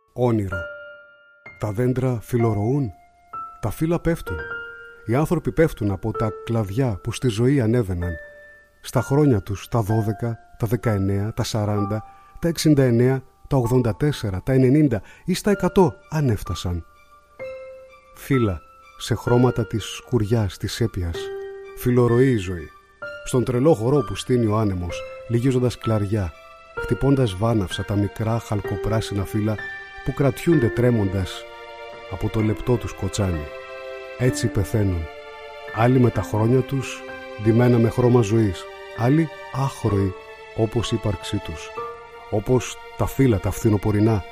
Όνειρο. Τα δέντρα φιλορροούν, τα φύλλα πέφτουν. Οι άνθρωποι πέφτουν από τα κλαδιά που στη ζωή ανέβαιναν. Στα χρόνια τους, τα 12, τα 19, τα 40, τα 69, τα 84, τα 90 ή στα 100 αν έφτασαν. Φύλλα σε χρώματα της σκουριάς, της έπιας. Φιλορροεί η ζωή. Στον τρελό χορό που στείνει ο άνεμος, λυγίζοντας κλαριά, χτυπώντας βάναυσα τα μικρά χαλκοπράσινα φύλλα που κρατιούνται τρέμοντας από το λεπτό τους κοτσάνι. Έτσι πεθαίνουν. Άλλοι με τα χρόνια τους ντυμένα με χρώμα ζωής, άλλοι άχρωοι όπως η ύπαρξή τους, όπως τα φύλλα τα φθινοπορεινά